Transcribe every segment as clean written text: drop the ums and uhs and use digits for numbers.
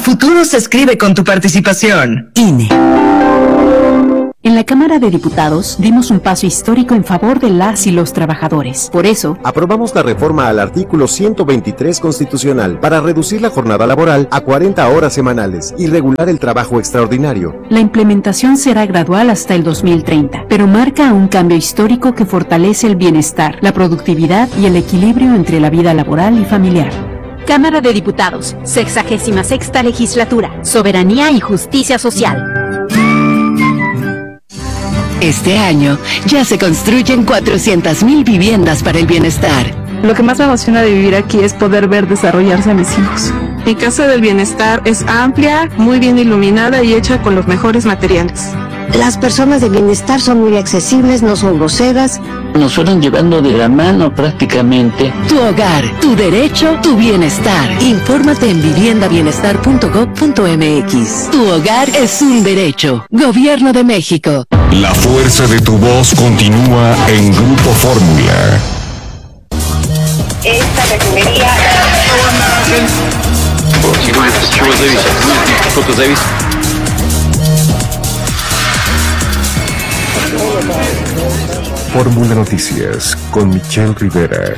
futuro se escribe con tu participación. INE. En la Cámara de Diputados dimos un paso histórico en favor de las y los trabajadores. Por eso, aprobamos la reforma al artículo 123 constitucional para reducir la jornada laboral a 40 horas semanales y regular el trabajo extraordinario. La implementación será gradual hasta el 2030, pero marca un cambio histórico que fortalece el bienestar, la productividad y el equilibrio entre la vida laboral y familiar. Cámara de Diputados, 66ª Legislatura, Soberanía y Justicia Social. Este año ya se construyen 400,000 viviendas para el bienestar. Lo que más me emociona de vivir aquí es poder ver desarrollarse a mis hijos. Mi casa del bienestar es amplia, muy bien iluminada y hecha con los mejores materiales. Las personas de bienestar son muy accesibles, no son groseras. Nos fueron llevando de la mano prácticamente. Tu hogar, tu derecho, tu bienestar. Infórmate en viviendabienestar.gov.mx. Tu hogar es un derecho. Gobierno de México. La fuerza de tu voz continúa en Grupo Fórmula. Esta refinería... Fórmula Noticias con Michelle Rivera.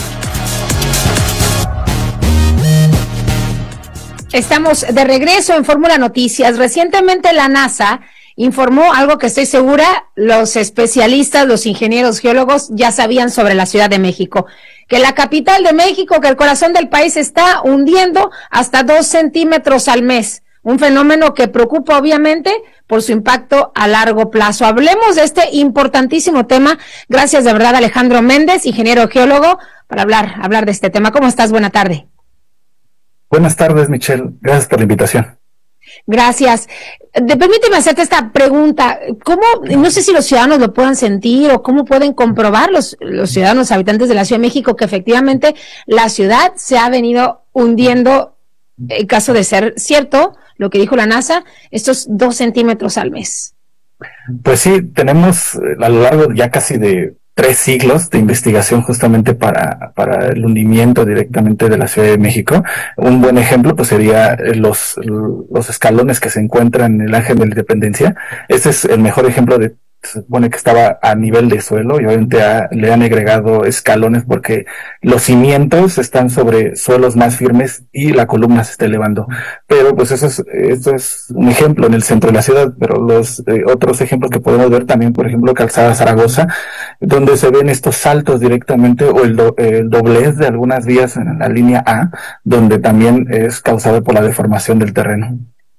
Estamos de regreso en Fórmula Noticias. Recientemente la NASA informó algo que estoy segura los especialistas, los ingenieros geólogos ya sabían sobre la Ciudad de México, que la capital de México, que el corazón del país está hundiendo hasta 2 centímetros al mes. Un fenómeno que preocupa obviamente por su impacto a largo plazo. Hablemos de este importantísimo tema. Gracias de verdad, Alejandro Méndez, ingeniero geólogo, para hablar de este tema. ¿Cómo estás? Buena tarde. Buenas tardes, Michelle. Gracias por la invitación. Gracias. Permíteme hacerte esta pregunta. ¿Cómo, no sé si los ciudadanos lo puedan sentir o cómo pueden comprobar los ciudadanos habitantes de la Ciudad de México que efectivamente la ciudad se ha venido hundiendo, en caso de ser cierto lo que dijo la NASA, estos 2 centímetros al mes? Pues sí, tenemos a lo largo ya casi de 3 siglos de investigación justamente para el hundimiento directamente de la Ciudad de México. Un buen ejemplo pues sería los escalones que se encuentran en el Ángel de la Independencia. Este es el mejor ejemplo de, se supone que estaba a nivel de suelo y obviamente le han agregado escalones porque los cimientos están sobre suelos más firmes y la columna se está elevando. Pero pues esto es un ejemplo en el centro de la ciudad, pero los otros ejemplos que podemos ver también, por ejemplo, Calzada Zaragoza, donde se ven estos saltos directamente o el doblez de algunas vías en la línea A, donde también es causado por la deformación del terreno.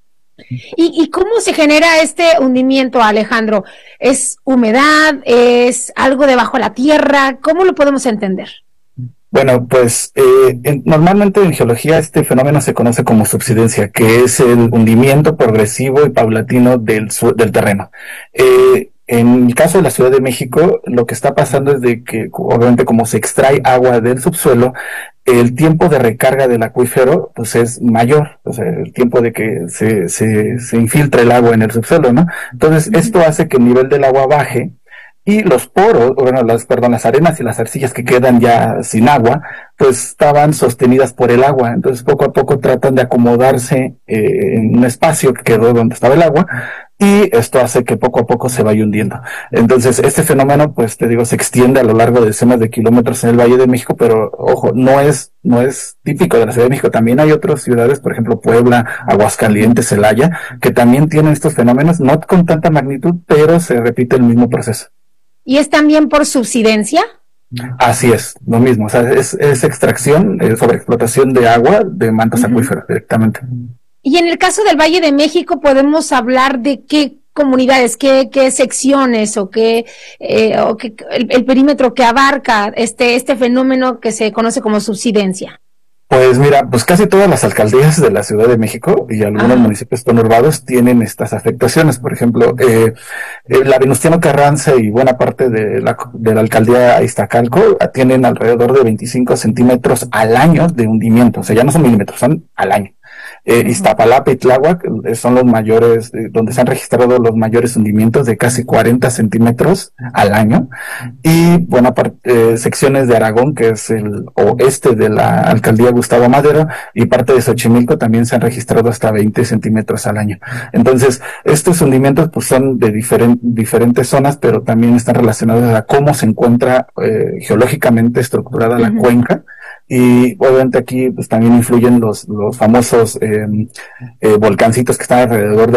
¿Y cómo se genera este hundimiento, Alejandro? ¿Es humedad? ¿Es algo debajo de la tierra? ¿Cómo lo podemos entender? Bueno, pues normalmente en geología este fenómeno se conoce como subsidencia, que es el hundimiento progresivo y paulatino del terreno. En el caso de la Ciudad de México, lo que está pasando es de que, obviamente, como se extrae agua del subsuelo, el tiempo de recarga del acuífero, pues es mayor, o sea, el tiempo de que se infiltra el agua en el subsuelo, ¿no? Entonces, esto hace que el nivel del agua baje y los poros, las arenas y las arcillas que quedan ya sin agua, pues estaban sostenidas por el agua. Entonces, poco a poco tratan de acomodarse en un espacio que quedó donde estaba el agua, y esto hace que poco a poco se vaya hundiendo. Entonces, este fenómeno, pues te digo, se extiende a lo largo de decenas de kilómetros en el Valle de México, pero ojo, no es típico de la Ciudad de México. También hay otras ciudades, por ejemplo, Puebla, Aguascalientes, Celaya, que también tienen estos fenómenos, no con tanta magnitud, pero se repite el mismo proceso. ¿Y es también por subsidencia? Así es, lo mismo. O sea, es extracción, sobreexplotación de agua de mantos acuíferos directamente. Y en el caso del Valle de México, ¿podemos hablar de qué comunidades, qué secciones o qué el perímetro que abarca este fenómeno que se conoce como subsidencia? Pues mira, pues casi todas las alcaldías de la Ciudad de México y algunos municipios conurbados tienen estas afectaciones. Por ejemplo, la Venustiano Carranza y buena parte de la alcaldía Iztacalco tienen alrededor de 25 centímetros al año de hundimiento. O sea, ya no son milímetros, son al año. Iztapalapa y Tláhuac son los mayores, donde se han registrado los mayores hundimientos de casi 40 centímetros al año. Y buena parte, secciones de Aragón, que es el oeste de la alcaldía Gustavo Madero, y parte de Xochimilco también se han registrado hasta 20 centímetros al año. Entonces, estos hundimientos pues son de diferentes zonas, pero también están relacionados a cómo se encuentra geológicamente estructurada la cuenca. Y obviamente aquí pues también influyen los famosos volcancitos que están alrededor de